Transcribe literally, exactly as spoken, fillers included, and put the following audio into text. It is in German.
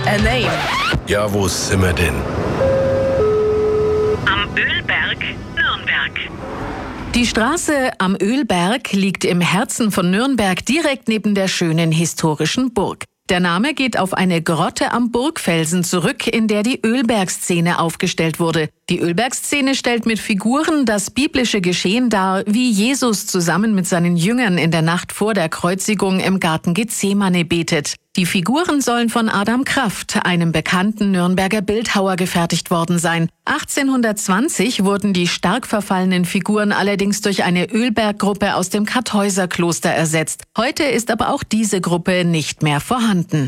A Name. Ja, wo sind wir denn? Am Ölberg, Nürnberg. Die Straße Am Ölberg liegt im Herzen von Nürnberg, direkt neben der schönen historischen Burg. Der Name geht auf eine Grotte am Burgfelsen zurück, in der die Ölbergszene aufgestellt wurde. Die Ölbergszene stellt mit Figuren das biblische Geschehen dar, wie Jesus zusammen mit seinen Jüngern in der Nacht vor der Kreuzigung im Garten Gethsemane betet. Die Figuren sollen von Adam Kraft, einem bekannten Nürnberger Bildhauer, gefertigt worden sein. achtzehnhundertzwanzig wurden die stark verfallenen Figuren allerdings durch eine Ölberggruppe aus dem Kartäuserkloster ersetzt. Heute ist aber auch diese Gruppe nicht mehr vorhanden.